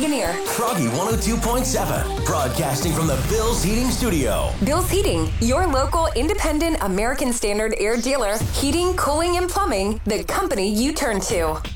Ligonier. Froggy 102.7, broadcasting from the Bill's Heating Studio. Bill's Heating, your local independent American Standard air dealer. Heating, cooling, and plumbing, the company you turn to.